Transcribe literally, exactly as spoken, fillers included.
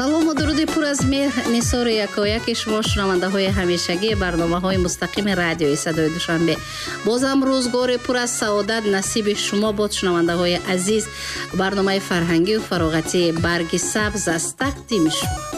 салому дуруди пур аз меҳр нисори якояки шумо шунавандаҳои ҳамешагии барномаҳои мустақими радиои садои душанбе. бозам рӯзгори пур аз саодат насиби шумо бод шунавандаҳои азиз. барномаи фарҳангию фароғатии барги сабз аст тақдими шумо.